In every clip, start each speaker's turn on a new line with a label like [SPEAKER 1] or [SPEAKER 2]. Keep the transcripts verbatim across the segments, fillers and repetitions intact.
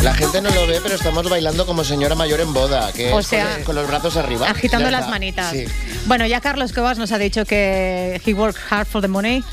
[SPEAKER 1] La gente no lo ve, pero estamos bailando como señora mayor en boda, que
[SPEAKER 2] O
[SPEAKER 1] es
[SPEAKER 2] sea,
[SPEAKER 1] con, con los brazos arriba.
[SPEAKER 2] Agitando
[SPEAKER 1] Ya
[SPEAKER 2] las
[SPEAKER 1] está.
[SPEAKER 2] manitas.
[SPEAKER 1] Sí.
[SPEAKER 2] Bueno, ya Carlos Cuevas nos ha dicho que he worked hard for the money.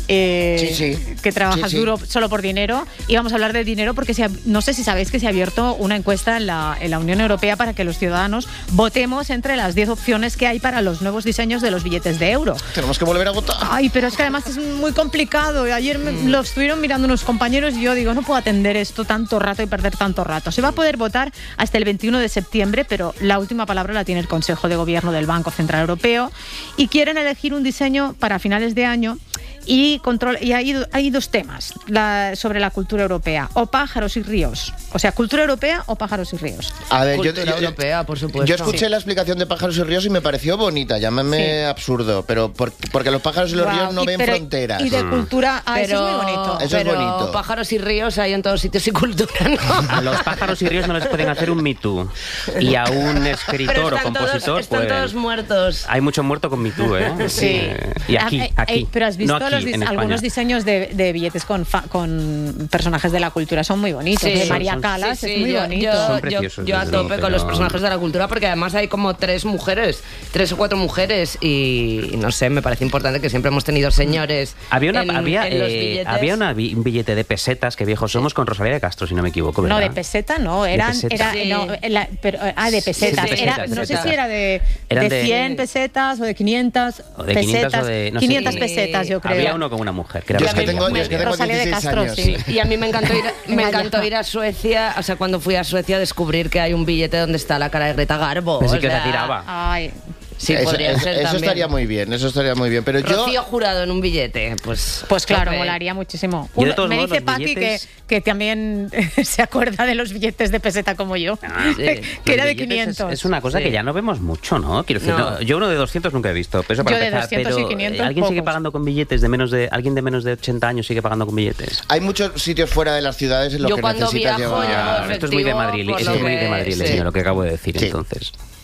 [SPEAKER 2] Eh,
[SPEAKER 1] Sí, sí.
[SPEAKER 2] Que trabajas
[SPEAKER 1] Sí, sí.
[SPEAKER 2] duro solo por dinero. Y vamos a hablar de dinero porque se ha- no sé si sabéis que se ha abierto una encuesta en la, en la Unión Europea para que los ciudadanos votemos entre las diez opciones que hay para los nuevos diseños de los billetes de euro.
[SPEAKER 1] Tenemos que volver a votar.
[SPEAKER 2] Ay, pero es que además es muy complicado. Ayer me- lo estuvieron mirando unos compañeros y yo digo, no puedo atender esto tanto rato y perder tanto rato. Se va a poder votar hasta el veintiuno de septiembre, pero la última palabra la tiene el Consejo de Gobierno del Banco Central Europeo y quieren elegir un diseño para finales de año. Y, control, y hay, hay dos temas la, sobre la cultura europea, o pájaros y ríos. O sea, cultura europea o pájaros y ríos.
[SPEAKER 1] A ver, yo,
[SPEAKER 3] Cultura
[SPEAKER 1] yo-
[SPEAKER 3] europea, por supuesto.
[SPEAKER 1] yo escuché
[SPEAKER 2] Sí.
[SPEAKER 1] la explicación de pájaros y ríos y me pareció bonita, llámame
[SPEAKER 2] Sí.
[SPEAKER 1] absurdo, pero por- porque los pájaros y los
[SPEAKER 2] Guau,
[SPEAKER 1] ríos no
[SPEAKER 2] y-
[SPEAKER 1] ven
[SPEAKER 2] pero-
[SPEAKER 1] fronteras.
[SPEAKER 2] Y de cultura, ah, eso es muy bonito.
[SPEAKER 1] Eso es
[SPEAKER 3] pero
[SPEAKER 1] bonito.
[SPEAKER 3] pájaros y ríos hay en todos sitios y cultura, ¿no?
[SPEAKER 4] A los pájaros y ríos no les pueden hacer un Me Too. Y a un escritor
[SPEAKER 3] Pero
[SPEAKER 4] o
[SPEAKER 3] están
[SPEAKER 4] compositor,
[SPEAKER 3] todos, están
[SPEAKER 4] pues.
[SPEAKER 3] todos muertos.
[SPEAKER 4] Hay mucho muerto con Me Too, ¿eh?
[SPEAKER 2] Sí.
[SPEAKER 4] Eh, Y aquí,
[SPEAKER 2] Ah, eh,
[SPEAKER 4] aquí.
[SPEAKER 2] eh, pero has visto
[SPEAKER 4] no aquí,
[SPEAKER 2] los dis-
[SPEAKER 4] en España.
[SPEAKER 2] algunos diseños de, de billetes con, fa- con personajes de la cultura son muy bonitos.
[SPEAKER 3] Sí.
[SPEAKER 2] de
[SPEAKER 3] Son-
[SPEAKER 2] María
[SPEAKER 4] son-
[SPEAKER 2] Calas
[SPEAKER 3] Sí, sí,
[SPEAKER 2] es muy
[SPEAKER 3] yo,
[SPEAKER 2] bonito.
[SPEAKER 3] yo-
[SPEAKER 4] Son
[SPEAKER 3] yo-
[SPEAKER 4] preciosos,
[SPEAKER 3] yo a
[SPEAKER 4] desde
[SPEAKER 3] tope
[SPEAKER 4] luego,
[SPEAKER 3] con los
[SPEAKER 4] pero-
[SPEAKER 3] personajes de la cultura porque además hay como tres mujeres, tres o cuatro mujeres y no sé, me parece importante que siempre hemos tenido señores
[SPEAKER 4] Había, una,
[SPEAKER 3] en,
[SPEAKER 4] había,
[SPEAKER 3] en los
[SPEAKER 4] eh,
[SPEAKER 3] billetes.
[SPEAKER 4] había una bi- un billete de pesetas, que viejos somos, con Rosalía de Castro, si no me equivoco, ¿verdad?
[SPEAKER 2] No, de peseta no, eran,
[SPEAKER 4] peseta.
[SPEAKER 2] era,
[SPEAKER 3] Sí.
[SPEAKER 2] no, la- pero, ah, de pesetas.
[SPEAKER 4] Sí, de
[SPEAKER 2] Era-
[SPEAKER 4] pesetas,
[SPEAKER 2] no sé
[SPEAKER 4] pesetas.
[SPEAKER 2] si era de,
[SPEAKER 4] Eran
[SPEAKER 2] de
[SPEAKER 4] de-
[SPEAKER 2] cien pesetas o de quinientas
[SPEAKER 4] O de quinientas
[SPEAKER 2] pesetas.
[SPEAKER 4] o de- no sé.
[SPEAKER 2] quinientas
[SPEAKER 3] Sí.
[SPEAKER 2] pesetas, yo creo.
[SPEAKER 4] Había uno con una mujer, que era
[SPEAKER 1] Yo es que
[SPEAKER 4] Rosalía.
[SPEAKER 1] tengo, yo es que tengo
[SPEAKER 2] Rosalía de
[SPEAKER 1] dieciséis
[SPEAKER 2] Castro,
[SPEAKER 1] años.
[SPEAKER 2] sí.
[SPEAKER 3] Y a mí me encantó ir, me
[SPEAKER 2] Ya,
[SPEAKER 3] encantó
[SPEAKER 2] ya.
[SPEAKER 3] ir a Suecia, o sea, cuando fui a Suecia descubrir que hay un billete donde está la cara de Greta Garbo.
[SPEAKER 4] Pensé
[SPEAKER 3] o
[SPEAKER 4] que
[SPEAKER 3] sea,
[SPEAKER 4] la tiraba.
[SPEAKER 2] Ay,
[SPEAKER 3] Sí,
[SPEAKER 1] eso,
[SPEAKER 3] podría
[SPEAKER 1] eso-
[SPEAKER 3] ser
[SPEAKER 1] eso
[SPEAKER 3] también.
[SPEAKER 1] estaría muy bien, eso estaría muy bien. Pero yo,
[SPEAKER 3] Rocío Jurado en un billete, pues...
[SPEAKER 2] pues claro,
[SPEAKER 3] tope.
[SPEAKER 2] molaría muchísimo.
[SPEAKER 4] Yo de
[SPEAKER 2] Uno-
[SPEAKER 4] todos
[SPEAKER 2] me
[SPEAKER 4] modos,
[SPEAKER 2] dice
[SPEAKER 4] los
[SPEAKER 2] Paqui
[SPEAKER 4] billetes-
[SPEAKER 2] que, que también se acuerda de los billetes de peseta como yo,
[SPEAKER 4] Ah,
[SPEAKER 3] sí.
[SPEAKER 2] que era de
[SPEAKER 4] Los billetes
[SPEAKER 2] quinientos.
[SPEAKER 4] Es, es una cosa
[SPEAKER 3] Sí.
[SPEAKER 4] que ya no vemos mucho, ¿no? Quiero decir,
[SPEAKER 3] No.
[SPEAKER 4] no, yo uno de doscientos nunca he visto, pero eso para
[SPEAKER 2] Yo de
[SPEAKER 4] empezar,
[SPEAKER 2] doscientos y
[SPEAKER 4] pero
[SPEAKER 2] quinientos
[SPEAKER 4] eh, ¿alguien sigue
[SPEAKER 2] pocos.
[SPEAKER 4] pagando con billetes de menos de alguien de menos de ochenta años sigue pagando con billetes?
[SPEAKER 1] hay muchos sitios fuera de las ciudades en los
[SPEAKER 3] Yo
[SPEAKER 1] que
[SPEAKER 3] cuando
[SPEAKER 1] necesitas
[SPEAKER 3] viajo
[SPEAKER 1] llevar...
[SPEAKER 3] llevo
[SPEAKER 4] Esto es muy de
[SPEAKER 3] efectivo,
[SPEAKER 4] Madrid,
[SPEAKER 3] por
[SPEAKER 4] esto
[SPEAKER 3] lo
[SPEAKER 4] es muy de
[SPEAKER 3] que-
[SPEAKER 4] madrileño,
[SPEAKER 3] sí.
[SPEAKER 4] lo que acabo de decir,
[SPEAKER 1] Sí.
[SPEAKER 4] entonces.